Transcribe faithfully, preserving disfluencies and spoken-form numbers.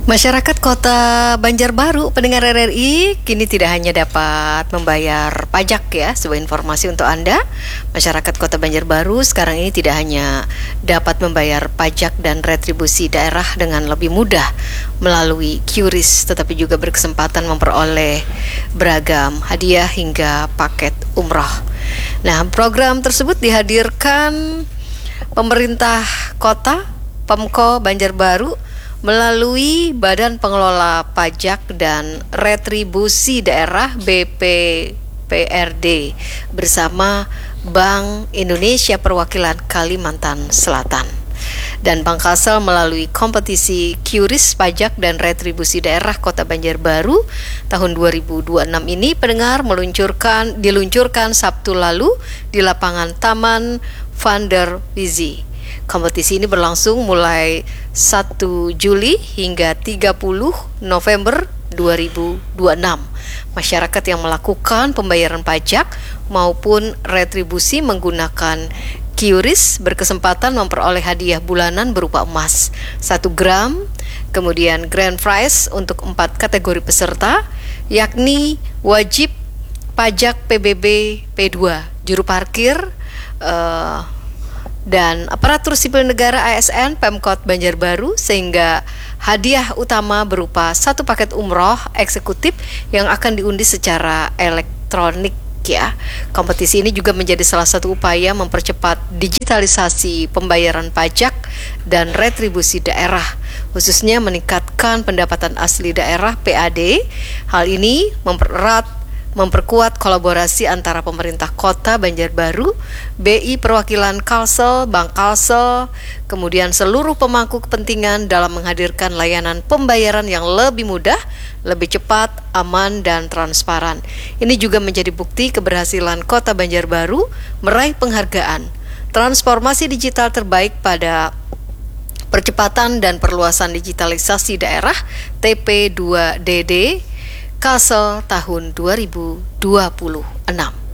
Masyarakat Kota Banjarbaru, pendengar R R I, kini tidak hanya dapat membayar pajak ya. Sebuah informasi untuk Anda, masyarakat Kota Banjarbaru sekarang ini tidak hanya dapat membayar pajak dan retribusi daerah dengan lebih mudah melalui QRIS, tetapi juga berkesempatan memperoleh beragam hadiah hingga paket umroh. Nah, program tersebut dihadirkan pemerintah kota, Pemko Banjarbaru, melalui Badan Pengelola Pajak dan Retribusi Daerah B P P R D bersama Bank Indonesia Perwakilan Kalimantan Selatan. Dan Bank Kalsel melalui kompetisi QRIS Pajak dan Retribusi Daerah Kota Banjarbaru tahun dua ribu dua puluh enam ini, pendengar, meluncurkan diluncurkan Sabtu lalu di lapangan Taman Van der Wizi. Kompetisi ini berlangsung mulai satu Juli hingga tiga puluh November dua ribu dua puluh enam. Masyarakat yang melakukan pembayaran pajak maupun retribusi menggunakan QRIS berkesempatan memperoleh hadiah bulanan berupa emas satu gram, kemudian grand prize untuk empat kategori peserta, yakni wajib pajak P B B P dua, juru parkir, uh, dan aparatur sipil negara A S N Pemkot Banjarbaru, sehingga hadiah utama berupa satu paket umroh eksekutif yang akan diundi secara elektronik ya. Kompetisi ini juga menjadi salah satu upaya mempercepat digitalisasi pembayaran pajak dan retribusi daerah, khususnya meningkatkan pendapatan asli daerah P A D. Hal ini mempererat memperkuat kolaborasi antara pemerintah kota Banjarbaru, B I Perwakilan Kalsel, Bank Kalsel, kemudian seluruh pemangku kepentingan dalam menghadirkan layanan pembayaran yang lebih mudah, lebih cepat, aman, dan transparan. Ini juga menjadi bukti keberhasilan kota Banjarbaru meraih penghargaan transformasi digital terbaik pada percepatan dan perluasan digitalisasi daerah T P dua D D Kalsel tahun dua ribu dua puluh enam.